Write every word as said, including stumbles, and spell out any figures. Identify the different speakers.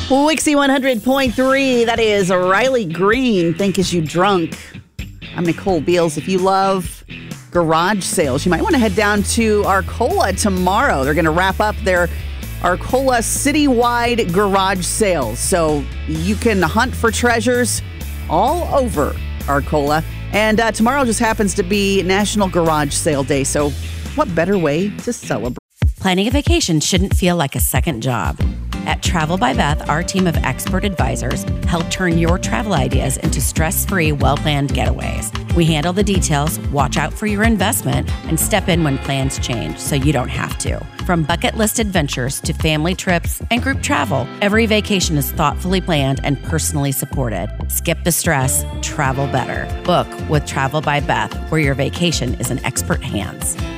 Speaker 1: Wixie one hundred point three, that is Riley Green, Think Is You Drunk. I'm Nicole Beals. If you love garage sales, you might want to head down to Arcola tomorrow. They're going to wrap up their Arcola citywide garage sales. So you can hunt for treasures all over Arcola. And uh, tomorrow just happens to be National Garage Sale Day. So what better way to celebrate?
Speaker 2: Planning a vacation shouldn't feel like a second job. At Travel by Beth, our team of expert advisors help turn your travel ideas into stress-free, well-planned getaways. We handle the details, watch out for your investment, and step in when plans change so you don't have to. From bucket list adventures to family trips and group travel, every vacation is thoughtfully planned and personally supported. Skip the stress, travel better. Book with Travel by Beth, where your vacation is in expert hands.